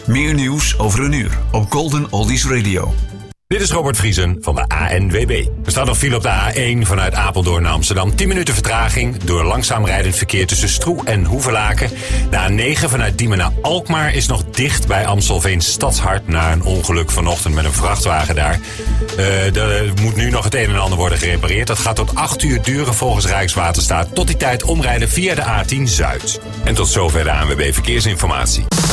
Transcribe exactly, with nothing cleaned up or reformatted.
Meer nieuws over een uur op Golden Oldies Radio. Dit is Robert Vriesen van de A N W B. Er staat nog file op de A één vanuit Apeldoorn naar Amsterdam. tien minuten vertraging door langzaam rijdend verkeer tussen Stroe en Hoevelaken. De A negen vanuit Diemen naar Alkmaar is nog dicht bij Amstelveen Stadshart na een ongeluk vanochtend met een vrachtwagen daar. Uh, er moet nu nog het een en ander worden gerepareerd. Dat gaat tot acht uur duren volgens Rijkswaterstaat. Tot die tijd omrijden via de A tien Zuid. En tot zover de A N W B Verkeersinformatie.